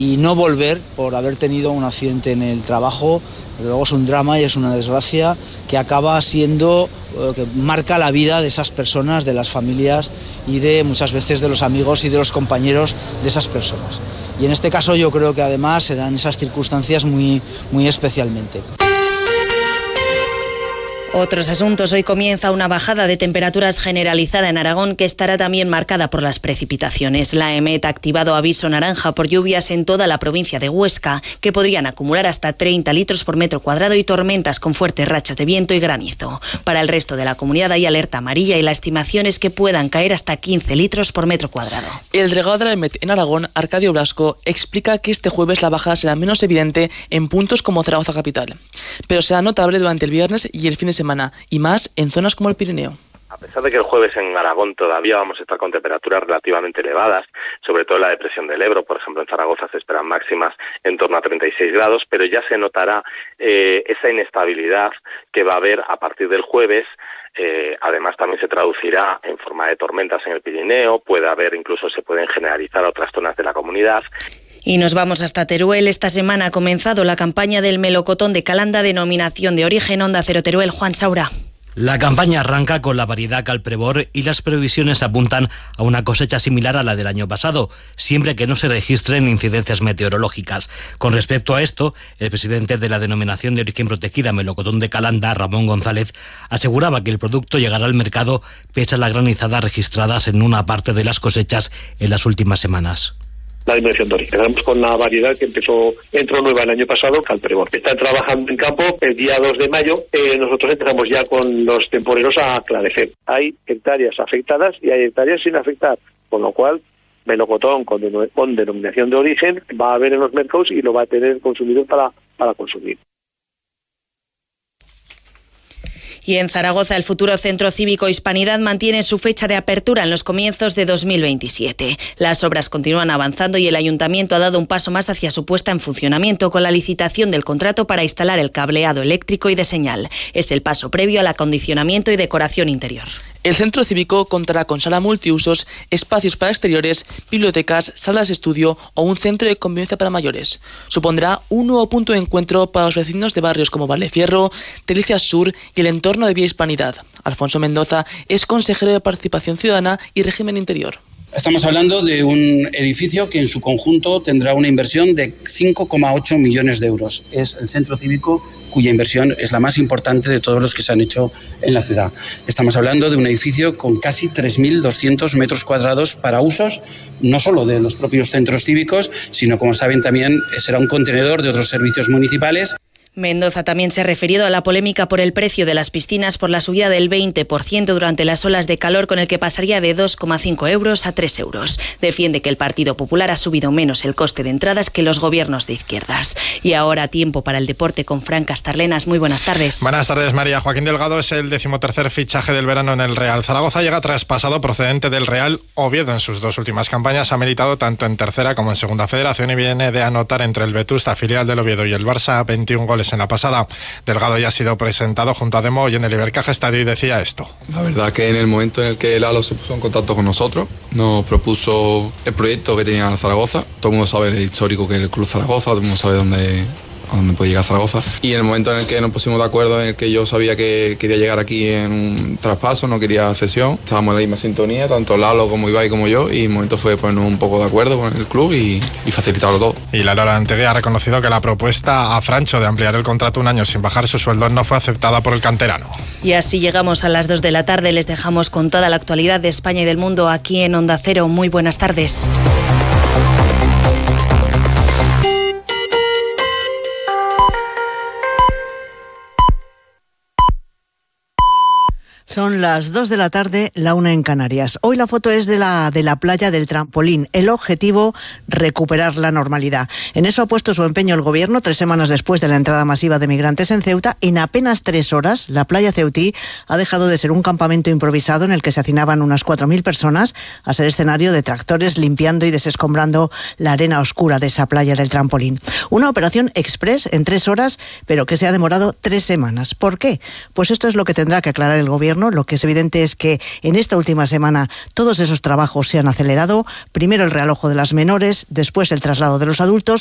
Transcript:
y no volver por haber tenido un accidente en el trabajo. Luego es un drama y es una desgracia que acaba siendo, que marca la vida de esas personas, de las familias y de muchas veces de los amigos y de los compañeros de esas personas. Y en este caso yo creo que además se dan esas circunstancias muy especialmente. Otros asuntos. Hoy comienza una bajada de temperaturas generalizada en Aragón que estará también marcada por las precipitaciones. La EMET ha activado aviso naranja por lluvias en toda la provincia de Huesca, que podrían acumular hasta 30 litros por metro cuadrado y tormentas con fuertes rachas de viento y granizo. Para el resto de la comunidad hay alerta amarilla y la estimación es que puedan caer hasta 15 litros por metro cuadrado. El delegado de la EMET en Aragón, Arcadio Blasco, explica que este jueves la bajada será menos evidente en puntos como Zaragoza capital, pero será notable durante el viernes y el fin de semana, y más en zonas como el Pirineo. A pesar de que el jueves en Aragón todavía vamos a estar con temperaturas relativamente elevadas, sobre todo en la depresión del Ebro, por ejemplo en Zaragoza se esperan máximas en torno a 36 grados, pero ya se notará esa inestabilidad que va a haber a partir del jueves. Además también se traducirá en forma de tormentas en el Pirineo, se pueden generalizar a otras zonas de la comunidad. Y nos vamos hasta Teruel. Esta semana ha comenzado la campaña del melocotón de Calanda, denominación de origen. Onda Cero Teruel, Juan Saura. La campaña arranca con la variedad Calprevor y las previsiones apuntan a una cosecha similar a la del año pasado, siempre que no se registren incidencias meteorológicas. Con respecto a esto, el presidente de la denominación de origen protegida Melocotón de Calanda, Ramón González, aseguraba que el producto llegará al mercado pese a las granizadas registradas en una parte de las cosechas en las últimas semanas. La denominación de origen. Quedamos con la variedad que entró nueva el año pasado, Calprevor. Están trabajando en campo. El día 2 de mayo nosotros empezamos ya con los temporeros a aclarecer. Hay hectáreas afectadas y hay hectáreas sin afectar, con lo cual melocotón con denominación de origen va a haber en los mercados y lo va a tener el consumidor para consumir. Y en Zaragoza, el futuro Centro Cívico Hispanidad mantiene su fecha de apertura en los comienzos de 2027. Las obras continúan avanzando y el Ayuntamiento ha dado un paso más hacia su puesta en funcionamiento con la licitación del contrato para instalar el cableado eléctrico y de señal. Es el paso previo al acondicionamiento y decoración interior. El centro cívico contará con sala multiusos, espacios para exteriores, bibliotecas, salas de estudio o un centro de convivencia para mayores. Supondrá un nuevo punto de encuentro para los vecinos de barrios como Valefierro, Delicias Sur y el entorno de Vía Hispanidad. Alfonso Mendoza es consejero de Participación Ciudadana y Régimen Interior. Estamos hablando de un edificio que en su conjunto tendrá una inversión de 5,8 millones de euros. Es el centro cívico cuya inversión es la más importante de todos los que se han hecho en la ciudad. Estamos hablando de un edificio con casi 3.200 metros cuadrados para usos no solo de los propios centros cívicos, sino, como saben, también será un contenedor de otros servicios municipales. Mendoza también se ha referido a la polémica por el precio de las piscinas por la subida del 20% durante las olas de calor, con el que pasaría de 2,5 euros a 3 euros. Defiende que el Partido Popular ha subido menos el coste de entradas que los gobiernos de izquierdas. Y ahora tiempo para el deporte con Fran Castarlenas. Muy buenas tardes. Buenas tardes, María. Joaquín Delgado es el 13º fichaje del verano en el Real Zaragoza. Llega traspasado procedente del Real Oviedo. En sus dos últimas campañas ha militado tanto en tercera como en segunda federación y viene de anotar entre el Vetusta, filial del Oviedo, y el Barça 21 goles en la pasada. Delgado ya ha sido presentado junto a Demo y en el Ibercaja Estadio y decía esto. La verdad que en el momento en el que Lalo se puso en contacto con nosotros, nos propuso el proyecto que tenía Zaragoza. Todo el mundo sabe el histórico que es el Club Zaragoza, todo el mundo sabe dónde puede llegar Zaragoza. Y en el momento en el que nos pusimos de acuerdo, en el que yo sabía que quería llegar aquí en un traspaso, no quería cesión, estábamos en la misma sintonía, tanto Lalo como Ibai como yo, y el momento fue ponernos un poco de acuerdo con el club y facilitarlo todo. Y Lalo Arantegui ha reconocido que la propuesta a Francho de ampliar el contrato un año sin bajar su sueldo no fue aceptada por el canterano. Y así llegamos a las 2 de la tarde. Les dejamos con toda la actualidad de España y del mundo aquí en Onda Cero. Muy buenas tardes. Son las 2 de la tarde, la 1 en Canarias. Hoy la foto es de la playa del Trampolín. El objetivo, recuperar la normalidad. En eso ha puesto su empeño el Gobierno 3 semanas después de la entrada masiva de migrantes en Ceuta. En apenas 3 horas, la playa ceutí ha dejado de ser un campamento improvisado en el que se hacinaban unas 4.000 personas a ser escenario de tractores limpiando y desescombrando la arena oscura de esa playa del Trampolín. Una operación express en 3 horas, pero que se ha demorado 3 semanas. ¿Por qué? Pues esto es lo que tendrá que aclarar el Gobierno Gobierno. Lo que es evidente es que en esta última semana todos esos trabajos se han acelerado. Primero el realojo de las menores, después el traslado de los adultos